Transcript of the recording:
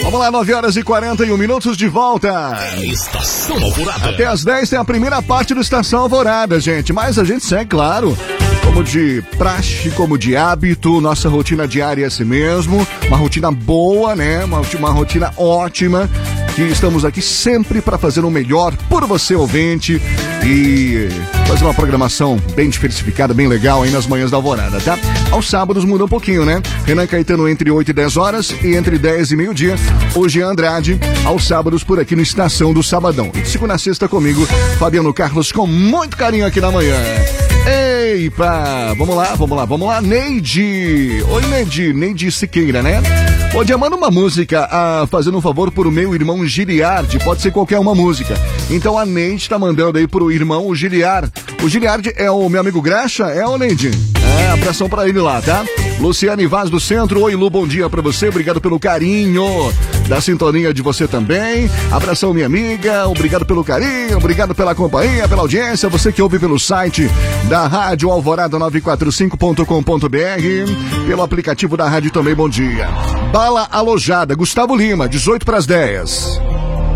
Vamos lá, 9h41 de volta. Estação Alvorada. Até às 10 tem a primeira parte do Estação Alvorada, gente. Mas a gente segue, claro, como de praxe, como de hábito, nossa rotina diária é assim mesmo. Uma rotina boa, né? Uma rotina ótima. Que estamos aqui sempre para fazer o melhor por você, ouvinte. E fazer uma programação bem diversificada, bem legal aí nas manhãs da Alvorada, tá? Aos sábados muda um pouquinho, né? Renan Caetano entre 8 e 10 horas e entre 10 e meio-dia. Hoje é Andrade, aos sábados por aqui no Estação do Sabadão. E de segunda a sexta comigo, Fabiano Carlos, com muito carinho aqui na manhã. Eipa, vamos lá, Neide. Oi, Neide Siqueira, né? Bom dia, manda uma música fazendo um favor pro meu irmão Giliardi, pode ser qualquer uma música. Então a Neide tá mandando aí pro irmão Giliardi. O Giliardi é o meu amigo Graxa, é o Neide? É, abração pra ele lá, tá? Luciane Vaz do Centro, oi Lu, bom dia pra você, obrigado pelo carinho da sintonia de você também. Abração, minha amiga, obrigado pelo carinho, obrigado pela companhia, pela audiência, você que ouve pelo site da Rádio Alvorada 945.com.br, pelo aplicativo da rádio também, bom dia. Bala Alojada, Gustavo Lima, 18 para as 10.